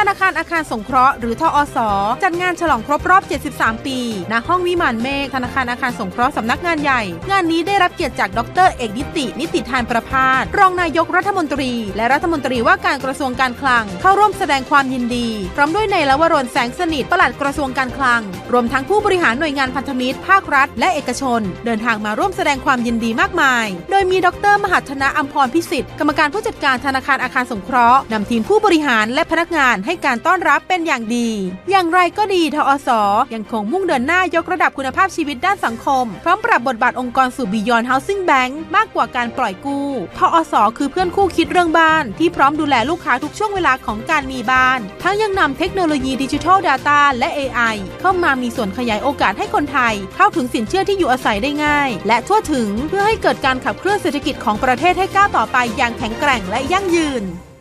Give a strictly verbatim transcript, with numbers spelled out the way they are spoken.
นาคารอาคารสงเคราะห์หรือทอสจัดงานฉลองครบรอบเจ็ดสิบสามปีณห้องวิมานเมฆธนาคารอาคารสงเคราะห์สำนักงานใหญ่งานนี้ได้รับเกียรติจากดรเอกนิตินิติธานประภาสรองนายกรัฐมนตรีและรัฐมนตรีว่าการกระทรวงการคลังเข้าร่วมแสดงความยินดีพร้อมด้วยนายลวรนแสงสนิทปลัดกระทรวงการคลังรวมทั้งผู้บริหารหน่วยงานพันธมิตรภาครัฐและเอกชนเดินทางมาร่วมแสดงความยินดีมากมายโดยมีดรมหัฒนะอัมพรพิสิทธิ์กรรมการผู้จัดการธนาคารอาคารสงเคราะห์นำทีมผู้บริหารและพนักงานให้การต้อนรับเป็นอย่างดีอย่างไรก็ดีทอสยังคงมุ่งเดินหน้ายกระดับคุณภาพชีวิตด้านสังคมพร้อมปรับบทบาทองค์กรสู่ Beyond Housing Bank มากกว่าการปล่อยกู้ทอสคือเพื่อนคู่คิดเรื่องบ้านที่พร้อมดูแลลูกค้าทุกช่วงเวลาของการมีบ้านทั้งยังนำเทคโนโลยี Digital Data และ เอ ไอ เข้ามามีส่วนขยายโอกาสให้คนไทยเข้าถึงสินเชื่อที่อยู่อาศัยได้ง่ายและทั่วถึงเพื่อให้เกิดการขับเคลื่อนเศรษฐกิจของประเทศให้ก้าวต่อไปอย่างแข็งแกร่งและยั่งยืน